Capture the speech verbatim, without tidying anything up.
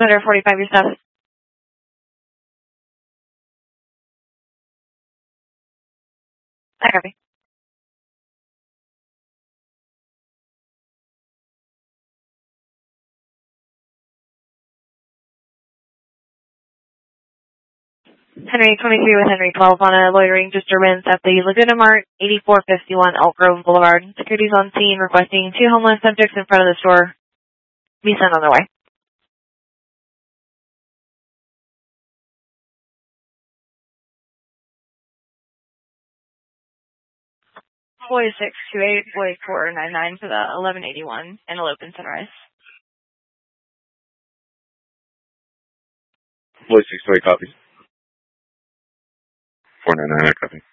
Thunder forty-five, your stuff. I copy. Henry twenty-three with Henry twelve on a loitering disturbance at the Laguna Mart, eighty-four fifty-one Elk Grove Boulevard. Security's on scene requesting two homeless subjects in front of the store be sent on their way. Boy six two eight, boy four nine nine for the eleven eighty-one Antelope and Sunrise. Boy six two eight, copy. four nine nine, I copy.